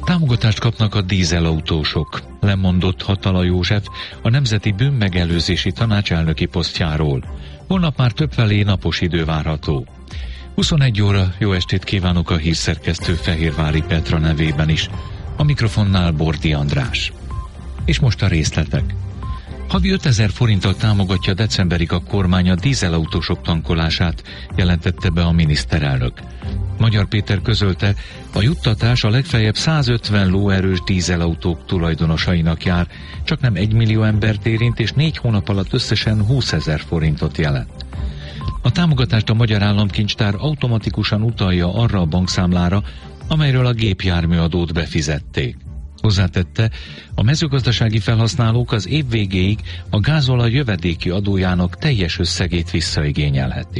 Támogatást kapnak a dízelautósok, lemondott Hatala József a Nemzeti Bűnmegelőzési Tanács elnöki posztjáról. Holnap már többfelé napos idő várható. 21 óra, jó estét kívánok a hírszerkesztő Fehérvári Petra nevében is. A mikrofonnál Bordi András. És most a részletek. Havi 5000 forinttal támogatja decemberig a kormány a dízelautósok tankolását, jelentette be a miniszterelnök. Magyar Péter közölte, a juttatás a legfeljebb 150 lóerős dízelautók tulajdonosainak jár, csak nem 1 millió embert érint, és 4 hónap alatt összesen 20 000 forintot jelent. A támogatást a Magyar Államkincstár automatikusan utalja arra a bankszámlára, amelyről a gépjárműadót befizették. Hozzátette, a mezőgazdasági felhasználók az év végéig a gázolaj jövedéki adójának teljes összegét visszaigényelhetik.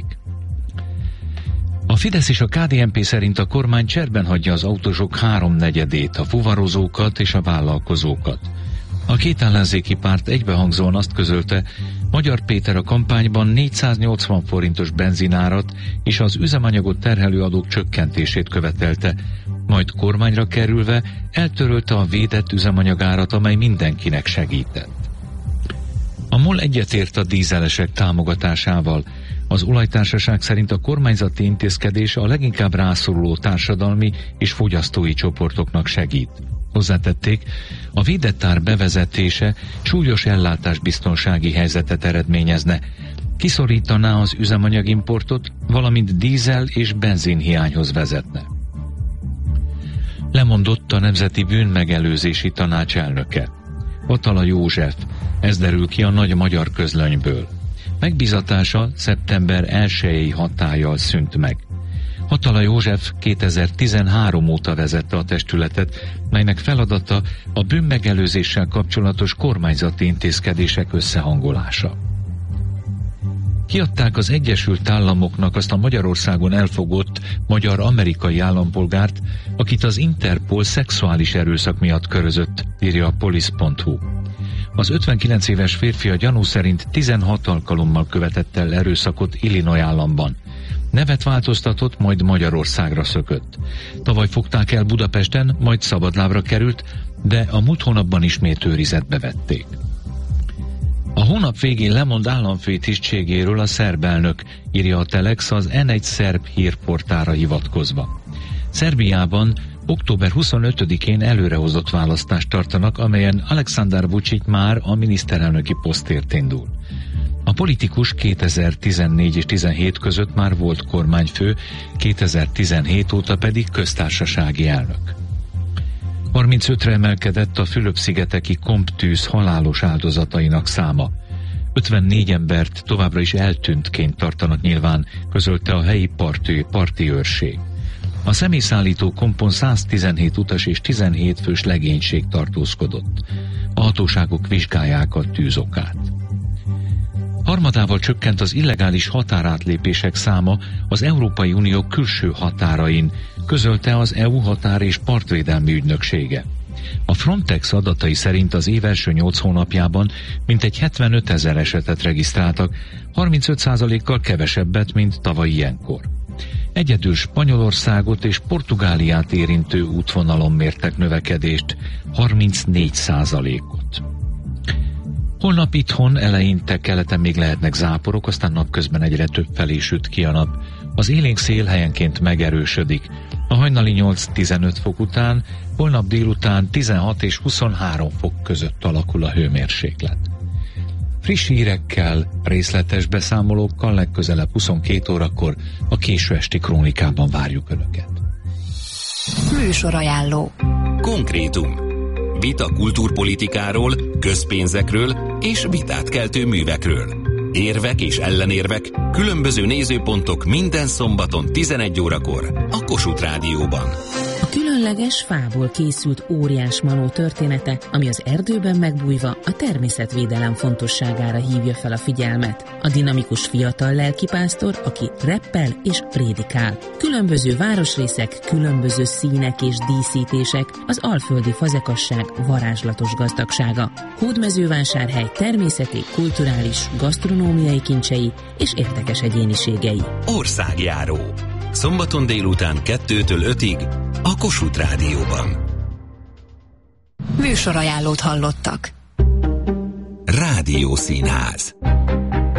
A Fidesz és a KDNP szerint a kormány cserben hagyja az autósok 3/4-ét, a fuvarozókat és a vállalkozókat. A két ellenzéki párt egybehangzóan azt közölte, Magyar Péter a kampányban 480 forintos benzinárat és az üzemanyagot terhelő adók csökkentését követelte, majd kormányra kerülve eltörölte a védett üzemanyagárat, amely mindenkinek segített. A MOL egyetért a dízelesek támogatásával. Az olajtársaság szerint a kormányzati intézkedés a leginkább rászoruló társadalmi és fogyasztói csoportoknak segít. Hozzátették, a védett ár bevezetése súlyos ellátásbiztonsági helyzetet eredményezne, kiszorítaná az üzemanyagimportot, valamint dízel és benzinhiányhoz vezetne. Lemondott a Nemzeti Bűnmegelőzési Tanács elnöke. Hatala József, ez derül ki a Nagy Magyar Közlönyből. Megbízatása szeptember 1-i hatállyal szűnt meg. Hatala József 2013 óta vezette a testületet, melynek feladata a bűnmegelőzéssel kapcsolatos kormányzati intézkedések összehangolása. Kiadták az Egyesült Államoknak azt a Magyarországon elfogott magyar-amerikai állampolgárt, akit az Interpol szexuális erőszak miatt körözött, írja a police.hu. Az 59 éves férfi a gyanú szerint 16 alkalommal követett el erőszakot Illinois államban. Nevet változtatott, majd Magyarországra szökött. Tavaly fogták el Budapesten, majd szabadlábra került, de a múlt hónapban ismét őrizetbe vették. A hónap végén lemond államfői tisztségéről a szerb elnök, írja a Telex az N1 szerb hírportára hivatkozva. Szerbiában október 25-én előrehozott választást tartanak, amelyen Aleksandar Vučić már a miniszterelnöki posztért indul. A politikus 2014 és 17 között már volt kormányfő, 2017 óta pedig köztársasági elnök. 35-re emelkedett a Fülöp-szigeteki Komptűz halálos áldozatainak száma. 54 embert továbbra is eltűntként tartanak nyilván, közölte a helyi parti őrség. A személyszállító kompon 117 utas és 17 fős legénység tartózkodott. A hatóságok vizsgálják a tűzokát. Harmadával csökkent az illegális határátlépések száma az Európai Unió külső határain, közölte az EU határ- és partvédelmi ügynöksége. A Frontex adatai szerint az év első 8 hónapjában mintegy 75 000 esetet regisztráltak, 35%-kal kevesebbet, mint tavaly ilyenkor. Egyedül Spanyolországot és Portugáliát érintő útvonalon mértek növekedést, 34%-ot. Holnap itthon eleinte keleten még lehetnek záporok, aztán napközben egyre több felé süt ki a nap. Az élénk szél helyenként megerősödik. A hajnali 8-15 fok után, holnap délután 16 és 23 fok között alakul a hőmérséklet. Friss hírekkel, részletes beszámolókkal legközelebb 22 órakor a késő esti krónikában várjuk Önöket. Műsorajánló. Konkrétum. Vita kultúrpolitikáról, közpénzekről és vitát keltő művekről. Érvek és ellenérvek, különböző nézőpontok minden szombaton 11 órakor a Kossuth Rádióban. A különleges fából készült óriás manó története, ami az erdőben megbújva a természetvédelem fontosságára hívja fel a figyelmet. A dinamikus fiatal lelkipásztor, aki reppel és prédikál. Különböző városrészek, különböző színek és díszítések, az alföldi fazekasság varázslatos gazdagsága. Hódmezővásárhely természeti, kulturális, gasztronómiai kincsei és érdekes egyéniségei. Országjáró. Szombaton délután 2-től 5-ig a Kossuth Rádióban. Műsorajánlót hallottak. Rádiószínház.